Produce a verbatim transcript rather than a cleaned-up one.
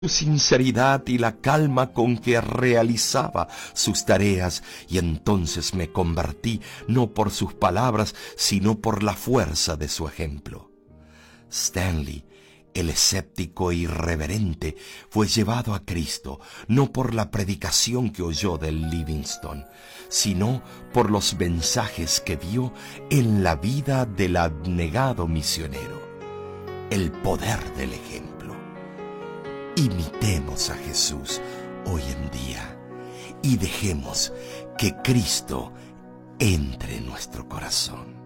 su sinceridad y la calma con que realizaba sus tareas, y entonces me convertí no por sus palabras, sino por la fuerza de su ejemplo. Stanley, el escéptico irreverente, fue llevado a Cristo no por la predicación que oyó de Livingstone, sino por los mensajes que vio en la vida del abnegado misionero. El poder del ejemplo. Imitemos a Jesús hoy en día y dejemos que Cristo entre en nuestro corazón.